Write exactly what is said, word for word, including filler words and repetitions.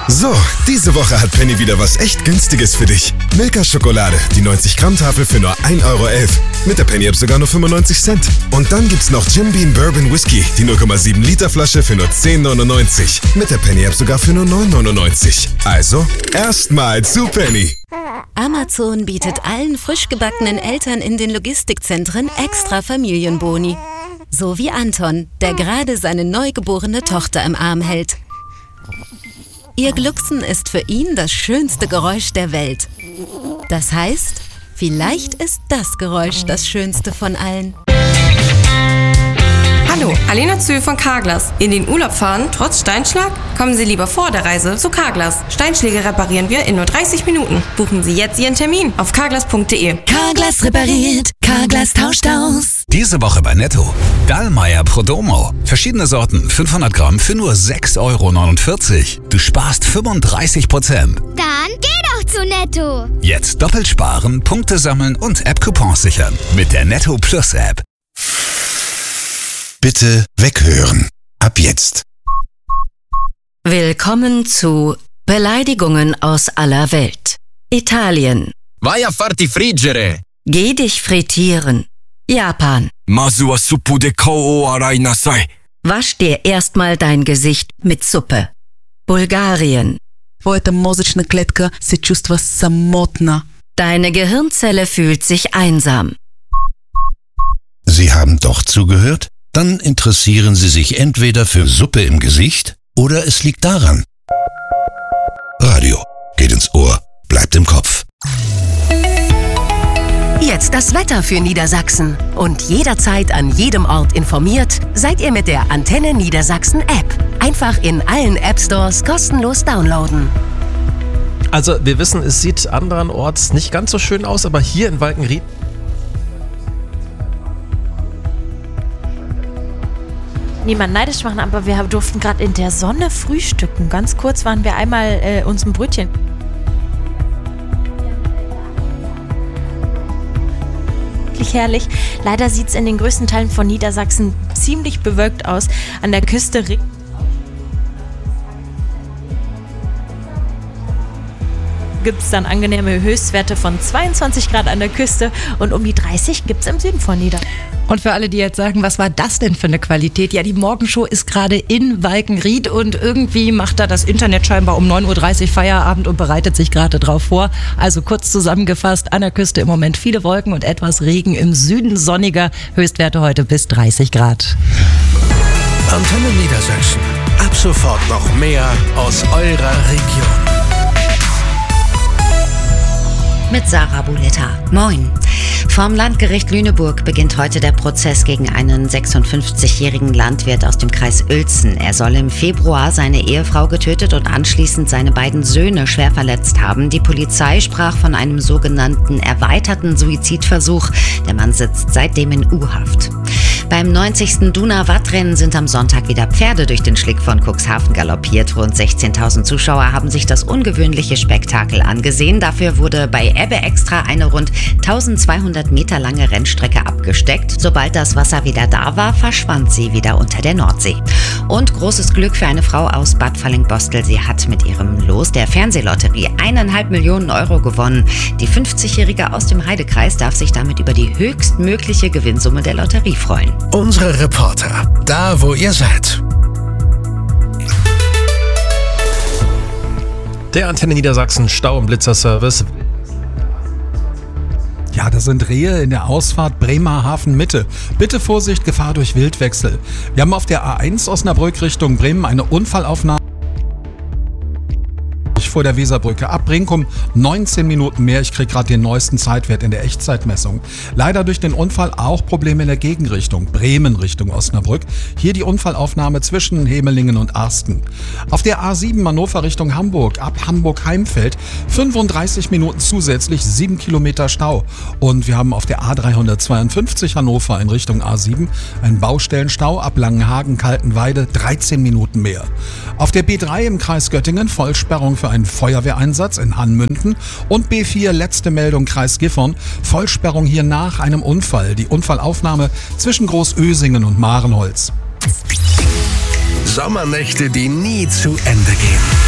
So, diese Woche hat Penny wieder was echt Günstiges für dich. Milka Schokolade, die neunzig Gramm Tafel für nur ein Euro elf. Mit der Penny App sogar nur fünfundneunzig Cent. Und dann gibt's noch Jim Beam Bourbon Whisky, die null Komma sieben Liter Flasche für nur zehn neunundneunzig. Mit der Penny App sogar für nur neun neunundneunzig. Also, erstmal zu Penny. Amazon bietet allen frisch gebackenen Eltern in den Logistikzentren extra Familienboni. So wie Anton, der gerade seine neugeborene Tochter im Arm hält. Ihr Glucksen ist für ihn das schönste Geräusch der Welt. Das heißt, vielleicht ist das Geräusch das schönste von allen. Hallo, Alena Zühl von Carglass. In den Urlaub fahren, trotz Steinschlag? Kommen Sie lieber vor der Reise zu Carglass. Steinschläge reparieren wir in nur dreißig Minuten. Buchen Sie jetzt Ihren Termin auf carglass punkt de. Carglass repariert, Carglass tauscht aus. Diese Woche bei Netto. Dallmayr Prodomo. Verschiedene Sorten, fünfhundert Gramm für nur sechs Euro neunundvierzig. Du sparst fünfunddreißig Prozent. Dann geh doch zu Netto. Jetzt doppelt sparen, Punkte sammeln und App-Coupons sichern. Mit der Netto Plus App. Bitte weghören. Ab jetzt. Willkommen zu Beleidigungen aus aller Welt. Italien. Vai a farti friggere. Geh dich frittieren. Japan. Masu wa suppu de kou o arai nasai. Wasch dir erstmal dein Gesicht mit Suppe. Bulgarien. Твоята мозъчна клетка се чувства самотна. Deine Gehirnzelle fühlt sich einsam. Sie haben doch zugehört? Dann interessieren Sie sich entweder für Suppe im Gesicht oder es liegt daran. Radio geht ins Ohr, bleibt im Kopf. Jetzt das Wetter für Niedersachsen. Und jederzeit an jedem Ort informiert, seid ihr mit der Antenne Niedersachsen App. Einfach in allen App Stores kostenlos downloaden. Also wir wissen, es sieht anderenorts nicht ganz so schön aus, aber hier in Walkenried niemand neidisch machen, aber wir durften gerade in der Sonne frühstücken. Ganz kurz waren wir einmal äh, uns ein Brötchen. Wirklich herrlich. Leider sieht es in den größten Teilen von Niedersachsen ziemlich bewölkt aus. An der Küste regnet gibt es dann angenehme Höchstwerte von zweiundzwanzig Grad an der Küste und um die dreißig gibt es im Süden von Niedersachsen. Und für alle, die jetzt sagen, was war das denn für eine Qualität? Ja, die Morgenshow ist gerade in Walkenried und irgendwie macht da das Internet scheinbar um neun Uhr dreißig Feierabend und bereitet sich gerade drauf vor. Also kurz zusammengefasst, an der Küste im Moment viele Wolken und etwas Regen, im Süden sonniger, Höchstwerte heute bis dreißig Grad. Antenne Niedersachsen. Ab sofort noch mehr aus eurer Region. Mit Sarah Buletta. Moin. Vom Landgericht Lüneburg beginnt heute der Prozess gegen einen sechsundfünfzigjährigen Landwirt aus dem Kreis Uelzen. Er soll im Februar seine Ehefrau getötet und anschließend seine beiden Söhne schwer verletzt haben. Die Polizei sprach von einem sogenannten erweiterten Suizidversuch. Der Mann sitzt seitdem in U-Haft. Beim neunzigsten Duna-Wattrennen sind am Sonntag wieder Pferde durch den Schlick von Cuxhaven galoppiert. Rund sechzehntausend Zuschauer haben sich das ungewöhnliche Spektakel angesehen. Dafür wurde bei Ebbe extra eine rund eintausendzweihundert Meter lange Rennstrecke abgesteckt. Sobald das Wasser wieder da war, verschwand sie wieder unter der Nordsee. Und großes Glück für eine Frau aus Bad Fallingbostel. Sie hat mit ihrem Los der Fernsehlotterie eineinhalb Millionen Euro gewonnen. Die fünfzigjährige aus dem Heidekreis darf sich damit über die höchstmögliche Gewinnsumme der Lotterie freuen. Unsere Reporter, da wo ihr seid. Der Antenne Niedersachsen Stau- und Blitzerservice. Ja, das sind Rehe in der Ausfahrt Bremerhaven Mitte. Bitte Vorsicht, Gefahr durch Wildwechsel. Wir haben auf der A eins Osnabrück Richtung Bremen eine Unfallaufnahme vor der Weserbrücke. Ab Brinkum neunzehn Minuten mehr. Ich kriege gerade den neuesten Zeitwert in der Echtzeitmessung. Leider durch den Unfall auch Probleme in der Gegenrichtung. Bremen Richtung Osnabrück. Hier die Unfallaufnahme zwischen Hemelingen und Arsten. Auf der A sieben Hannover Richtung Hamburg. Ab Hamburg-Heimfeld fünfunddreißig Minuten zusätzlich, sieben Kilometer Stau. Und wir haben auf der A dreihundertzweiundfünfzig Hannover in Richtung A sieben einen Baustellenstau. Ab Langenhagen-Kaltenweide dreizehn Minuten mehr. Auf der B drei im Kreis Göttingen Vollsperrung für einen Feuerwehreinsatz in Hanmünden und B vier letzte Meldung Kreis Gifhorn, Vollsperrung hier nach einem Unfall. Die Unfallaufnahme zwischen Großösingen und Marenholz. Sommernächte, die nie zu Ende gehen.